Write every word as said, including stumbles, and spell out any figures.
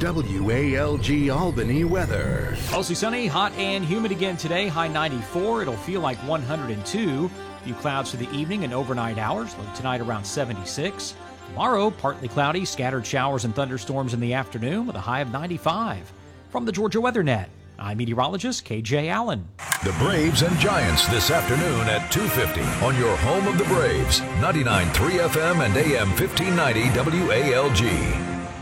W A L G Albany weather. Mostly sunny, hot and humid again today. High ninety-four. It'll feel like one hundred two. Few clouds for the evening and overnight hours. Low tonight around seventy-six. Tomorrow, partly cloudy, scattered showers and thunderstorms in the afternoon with a high of ninety-five. From the Georgia Weather Net, I'm meteorologist K J Allen. The Braves and Giants this afternoon at two fifty on your home of the Braves, ninety-nine point three F M and A M fifteen ninety W A L G.